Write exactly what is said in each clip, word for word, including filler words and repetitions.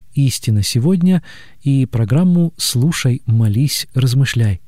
«Истина сегодня» и программу «Слушай, молись, размышляй».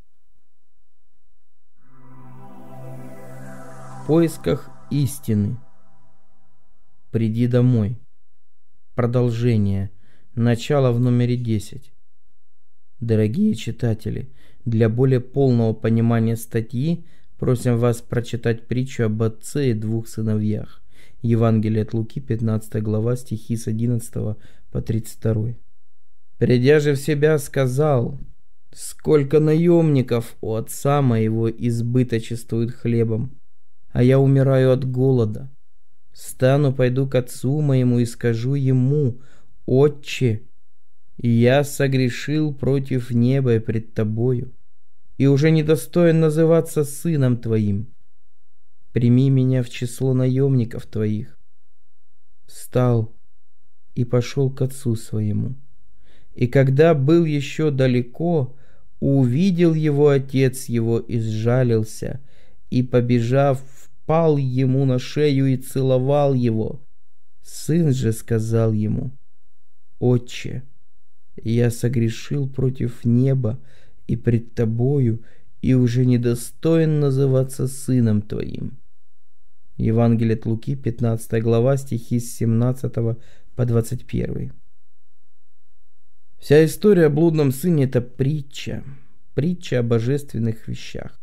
В поисках истины. Приди домой. Продолжение. Начало в номере десять. Дорогие читатели, для более полного понимания статьи просим вас прочитать притчу об отце и двух сыновьях. Евангелие от Луки, пятнадцатая глава, стихи с одиннадцатого по тридцать два. «Придя же в себя, сказал: сколько наемников у отца моего избыточествует хлебом, а я умираю от голода. Встану, пойду к отцу моему и скажу ему: Отче, я согрешил против неба и пред тобою, и уже недостоин называться сыном твоим. Прими меня в число наемников твоих. Встал и пошел к отцу своему. И когда был еще далеко, увидел его отец его и сжалился, и, побежав, впал ему на шею и целовал его. Сын же сказал ему: Отче, я согрешил против неба и пред тобою, и уже недостоин называться сыном твоим». Евангелие от Луки, пятнадцатая глава, стихи с семнадцатого по двадцать первый. Вся история о блудном сыне – это притча, притча о божественных вещах.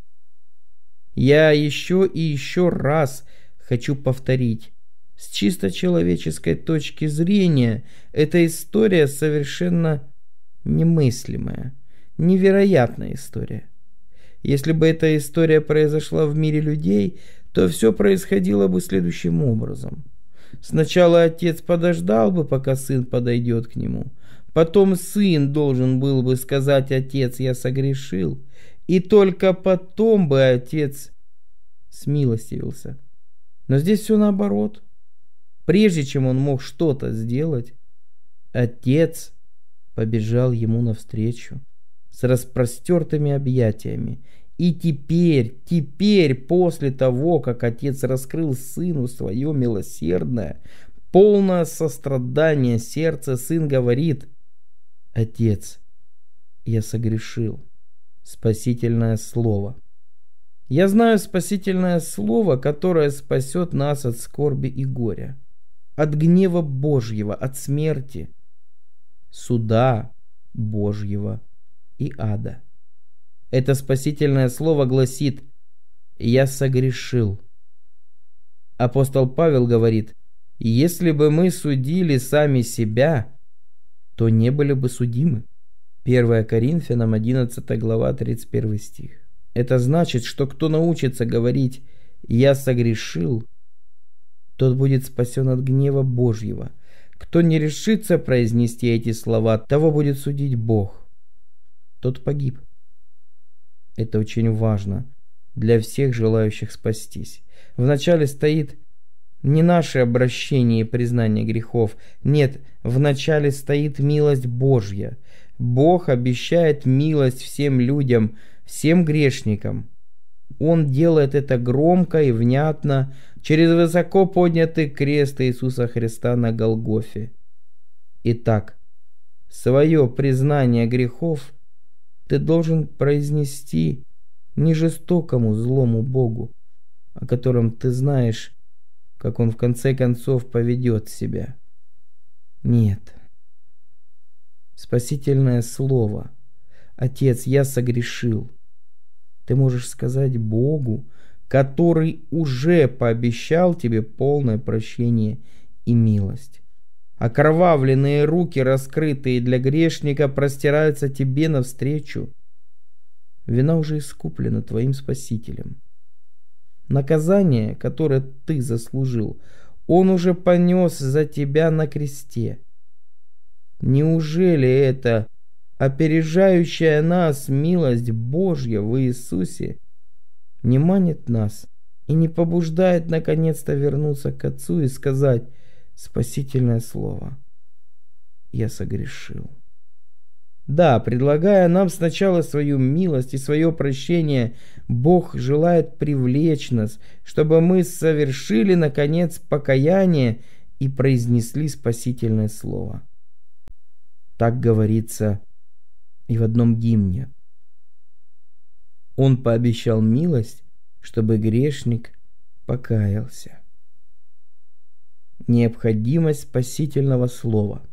Я еще и еще раз хочу повторить: с чисто человеческой точки зрения эта история совершенно немыслимая, невероятная история. Если бы эта история произошла в мире людей, то все происходило бы следующим образом. Сначала отец подождал бы, пока сын подойдет к нему. Потом сын должен был бы сказать: отец, я согрешил. И только потом бы отец смилостивился. Но здесь все наоборот. Прежде чем он мог что-то сделать, отец побежал ему навстречу с распростертыми объятиями. И теперь, теперь, после того, как отец раскрыл сыну свое милосердное, полное сострадание сердце, сын говорит: Отец, я согрешил. Спасительное слово. Я знаю спасительное слово, которое спасет нас от скорби и горя, от гнева Божьего, от смерти, суда Божьего и ада. Это спасительное слово гласит: «Я согрешил». Апостол Павел говорит: «Если бы мы судили сами себя, то не были бы судимы». первое Коринфянам, одиннадцатая глава, тридцать первый стих. Это значит, что кто научится говорить «я согрешил», тот будет спасен от гнева Божьего. Кто не решится произнести эти слова, того будет судить Бог. Тот погиб. Это очень важно для всех желающих спастись. Вначале стоит не наше обращение и признание грехов. Нет, вначале стоит милость Божья. Бог обещает милость всем людям, всем грешникам. Он делает это громко и внятно через высоко поднятый крест Иисуса Христа на Голгофе. Итак, свое признание грехов ты должен произнести не жестокому злому Богу, о котором ты знаешь, как он в конце концов поведет себя. Нет. Спасительное слово: «Отец, я согрешил», ты можешь сказать Богу, который уже пообещал тебе полное прощение и милость. Окровавленные руки, раскрытые для грешника, простираются тебе навстречу. Вина уже искуплена твоим Спасителем. Наказание, которое ты заслужил, Он уже понес за тебя на кресте. Неужели это опережающая нас милость Божья в Иисусе не манит нас и не побуждает наконец-то вернуться к Отцу и сказать спасительное слово: «Я согрешил»? Да, предлагая нам сначала свою милость и свое прощение, Бог желает привлечь нас, чтобы мы совершили наконец покаяние и произнесли спасительное слово. Так говорится и в одном гимне. Он пообещал милость, чтобы грешник покаялся. Необходимость спасительного слова.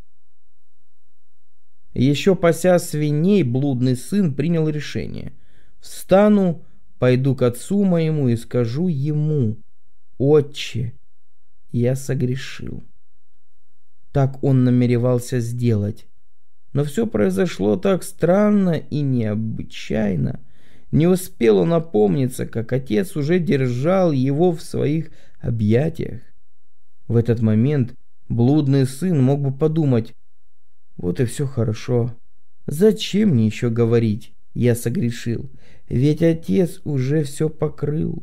Еще пася свиней, блудный сын принял решение. «Встану, пойду к отцу моему и скажу ему: Отче, я согрешил». Так он намеревался сделать. Но все произошло так странно и необычайно. Не успел он опомниться, как отец уже держал его в своих объятиях. В этот момент блудный сын мог бы подумать: вот и все хорошо. Зачем мне еще говорить: я согрешил? Ведь отец уже все покрыл.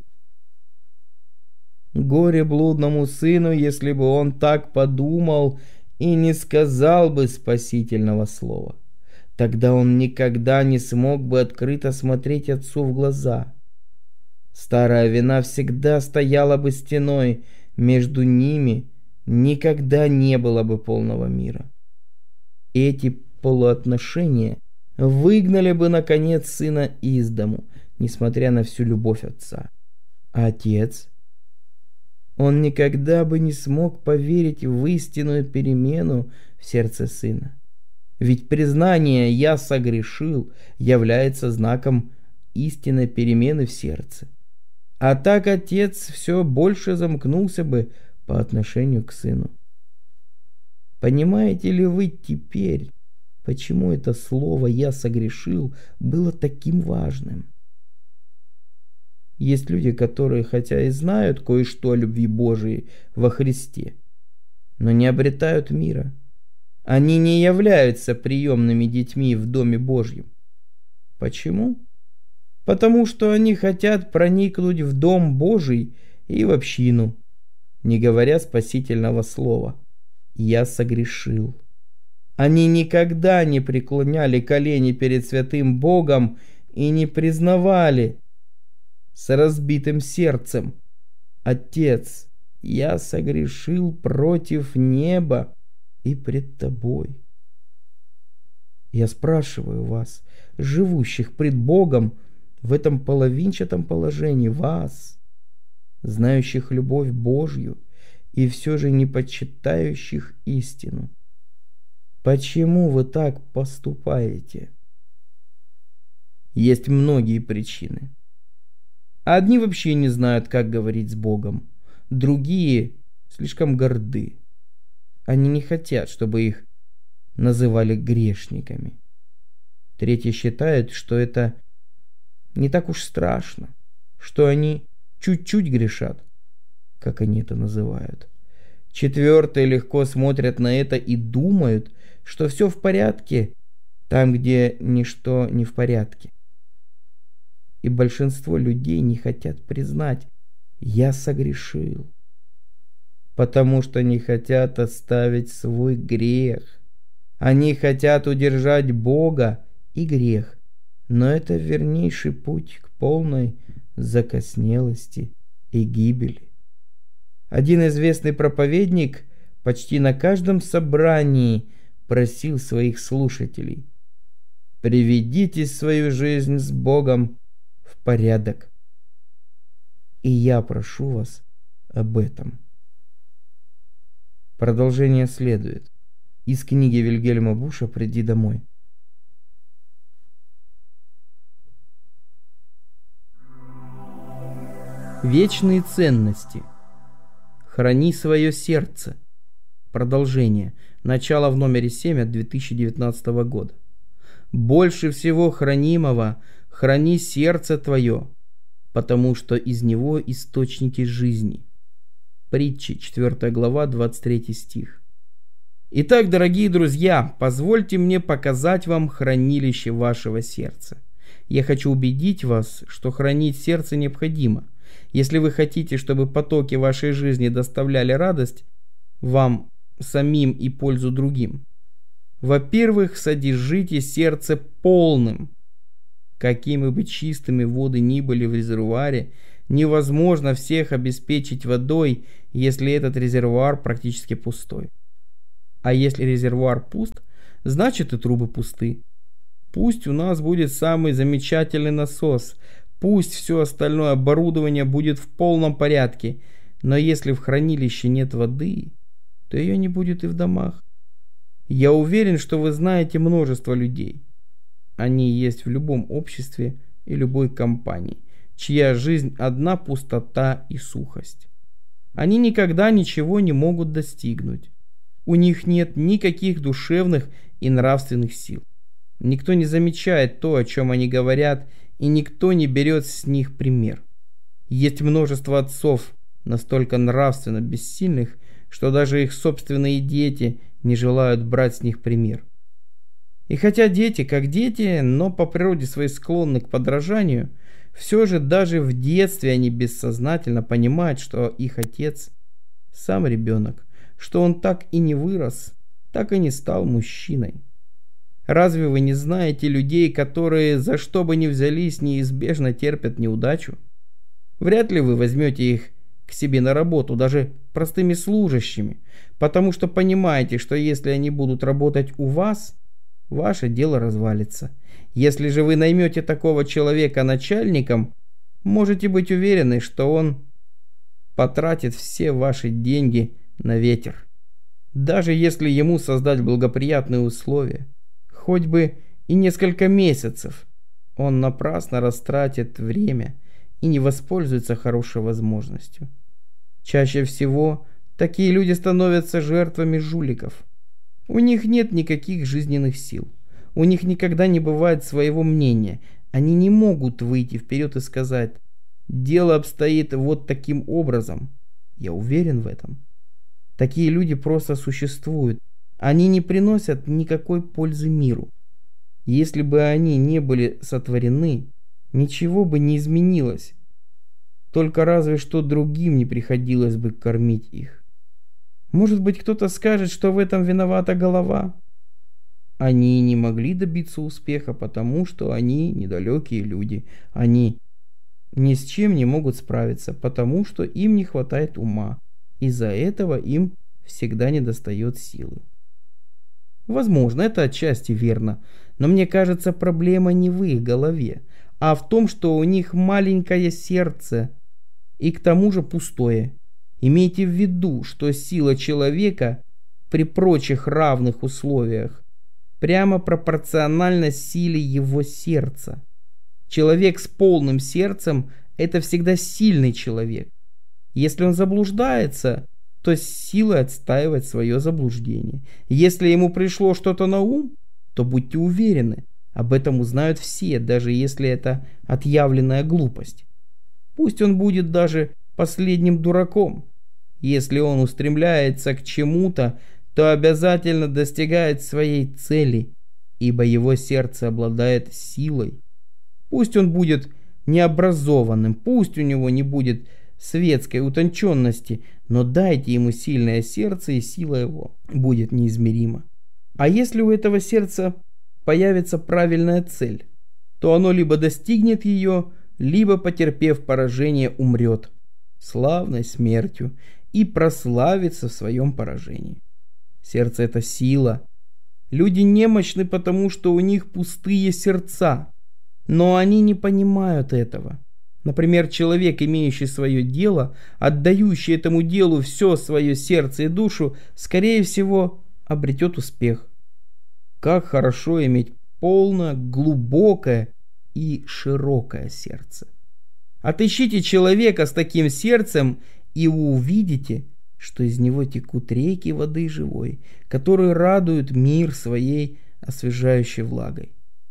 Горе блудному сыну, если бы он так подумал и не сказал бы спасительного слова. Тогда он никогда не смог бы открыто смотреть отцу в глаза. Старая вина всегда стояла бы стеной, между ними никогда не было бы полного мира. Эти полуотношения выгнали бы, наконец, сына из дому, несмотря на всю любовь отца. А отец? Он никогда бы не смог поверить в истинную перемену в сердце сына. Ведь признание «я согрешил» является знаком истинной перемены в сердце. А так отец все больше замкнулся бы по отношению к сыну. Понимаете ли вы теперь, почему это слово «я согрешил» было таким важным? Есть люди, которые хотя и знают кое-что о любви Божией во Христе, но не обретают мира. Они не являются приемными детьми в Доме Божьем. Почему? Потому что они хотят проникнуть в Дом Божий и в общину, не говоря спасительного слова «я согрешил». Они никогда не преклоняли колени перед святым Богом и не признавали с разбитым сердцем: «Отец, я согрешил против неба и пред тобой». Я спрашиваю вас, живущих пред Богом в этом половинчатом положении, вас, знающих любовь Божью и все же не почитающих истину: почему вы так поступаете? Есть многие причины. Одни вообще не знают, как говорить с Богом, другие слишком горды. Они не хотят, чтобы их называли грешниками. Третьи считают, что это не так уж страшно, что они чуть-чуть грешат, как они это называют. Четвертые легко смотрят на это и думают, что все в порядке там, где ничто не в порядке. И большинство людей не хотят признать: «я согрешил», потому что не хотят оставить свой грех. Они хотят удержать Бога и грех, но это вернейший путь к полной закоснелости и гибели. Один известный проповедник почти на каждом собрании просил своих слушателей: «Приведите свою жизнь с Богом в порядок». И я прошу вас об этом. Продолжение следует. Из книги Вильгельма Буша «Приди домой». Вечные ценности. Храни свое сердце. Продолжение. Начало в номере семь от две тысячи девятнадцатого года. Больше всего хранимого храни сердце твое, потому что из него источники жизни. Притчи, четвёртая глава, двадцать третий стих. Итак, дорогие друзья, позвольте мне показать вам хранилище вашего сердца. Я хочу убедить вас, что хранить сердце необходимо. Если вы хотите, чтобы потоки вашей жизни доставляли радость вам самим и пользу другим. Во-первых, содержите сердце полным. Какими бы чистыми воды ни были в резервуаре, невозможно всех обеспечить водой, если этот резервуар практически пустой. А если резервуар пуст, значит и трубы пусты. Пусть у нас будет самый замечательный насос, пусть все остальное оборудование будет в полном порядке, но если в хранилище нет воды, то ее не будет и в домах. Я уверен, что вы знаете множество людей. Они есть в любом обществе и любой компании, чья жизнь одна пустота и сухость. Они никогда ничего не могут достигнуть. У них нет никаких душевных и нравственных сил. Никто не замечает то, о чем они говорят, и никто не берет с них пример. Есть множество отцов, настолько нравственно бессильных, что даже их собственные дети не желают брать с них пример. И хотя дети как дети, но по природе своей склонны к подражанию, все же даже в детстве они бессознательно понимают, что их отец сам ребенок, что он так и не вырос, так и не стал мужчиной. Разве вы не знаете людей, которые за что бы ни взялись, неизбежно терпят неудачу? Вряд ли вы возьмете их к себе на работу, даже простыми служащими, потому что понимаете, что если они будут работать у вас, ваше дело развалится. Если же вы наймете такого человека начальником, можете быть уверены, что он потратит все ваши деньги на ветер. Даже если ему создать благоприятные условия, хоть бы и несколько месяцев, он напрасно растратит время и не воспользуется хорошей возможностью. Чаще всего такие люди становятся жертвами жуликов. У них нет никаких жизненных сил. У них никогда не бывает своего мнения. Они не могут выйти вперед и сказать: «Дело обстоит вот таким образом». Я уверен в этом. Такие люди просто существуют. Они не приносят никакой пользы миру. Если бы они не были сотворены, ничего бы не изменилось. Только разве что другим не приходилось бы кормить их. Может быть, кто-то скажет, что в этом виновата голова? Они не могли добиться успеха, потому что они недалекие люди. Они ни с чем не могут справиться, потому что им не хватает ума. Из-за этого им всегда недостает силы. Возможно, это отчасти верно, но мне кажется, проблема не в их голове, а в том, что у них маленькое сердце и к тому же пустое. Имейте в виду, что сила человека при прочих равных условиях прямо пропорциональна силе его сердца. Человек с полным сердцем – это всегда сильный человек. Если он заблуждается, то с силой отстаивать свое заблуждение. Если ему пришло что-то на ум, то будьте уверены, об этом узнают все, даже если это отъявленная глупость. Пусть он будет даже последним дураком. Если он устремляется к чему-то, то обязательно достигает своей цели, ибо его сердце обладает силой. Пусть он будет необразованным, пусть у него не будет светской утонченности, но дайте ему сильное сердце, и сила его будет неизмерима. А если у этого сердца появится правильная цель, то оно либо достигнет ее, либо, потерпев поражение, умрет славной смертью и прославится в своем поражении. Сердце – это сила. Люди немощны, потому что у них пустые сердца, но они не понимают этого. Например, человек, имеющий свое дело, отдающий этому делу все свое сердце и душу, скорее всего, обретет успех. Как хорошо иметь полное, глубокое и широкое сердце. Отыщите человека с таким сердцем, и вы увидите, что из него текут реки воды живой, которые радуют мир своей освежающей влагой.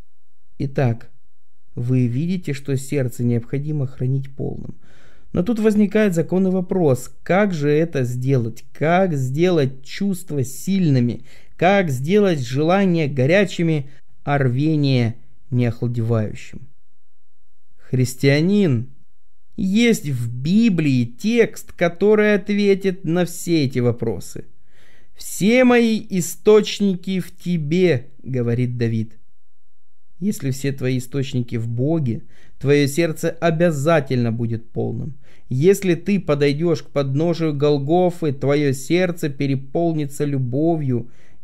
Итак, вы видите, что сердце необходимо хранить полным. Но тут возникает законный вопрос: как же это сделать? Как сделать чувства сильными? Как сделать желания горячими, а рвение неохладевающим? Христианин, есть в Библии текст, который ответит на все эти вопросы. «Все мои источники в тебе», — говорит Давид. Если все твои источники в Боге, твое сердце обязательно будет полным. Если ты подойдешь к подножию Голгофы, твое сердце переполнится любовью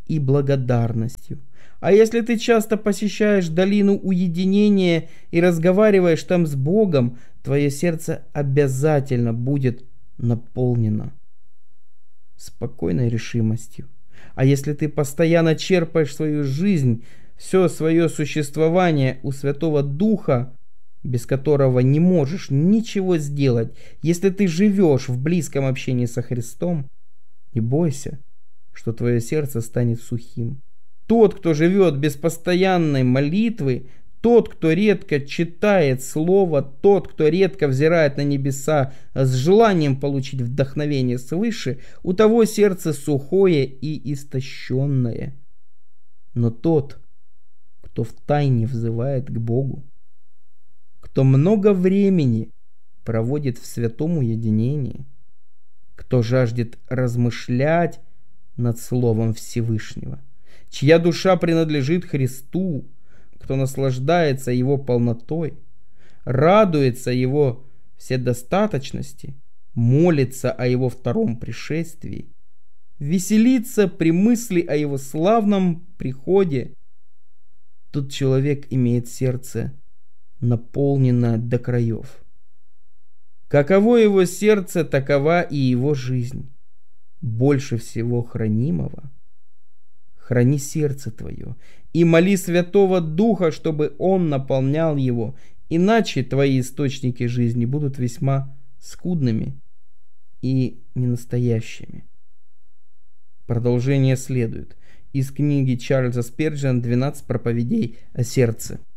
и благодарностью. А если ты часто посещаешь долину уединения и разговариваешь там с Богом, твое сердце обязательно будет наполнено спокойной решимостью. А если ты постоянно черпаешь свою жизнь, все свое существование у Святого Духа, без которого не можешь ничего сделать, если ты живешь в близком общении со Христом, не бойся, что твое сердце станет сухим. Тот, кто живет без постоянной молитвы, тот, кто редко читает Слово, тот, кто редко взирает на небеса с желанием получить вдохновение свыше, у того сердце сухое и истощенное. Но тот, кто втайне взывает к Богу, кто много времени проводит в святом уединении, кто жаждет размышлять над Словом Всевышнего, чья душа принадлежит Христу, кто наслаждается Его полнотой, радуется Его вседостаточности, молится о Его втором пришествии, веселится при мысли о Его славном приходе, тот человек имеет сердце, наполненное до краев. Каково его сердце, такова и его жизнь. Больше всего хранимого храни сердце твое и моли Святого Духа, чтобы Он наполнял его, иначе твои источники жизни будут весьма скудными и ненастоящими. Продолжение следует из книги Чарльза Спержиана «двенадцать проповедей о сердце».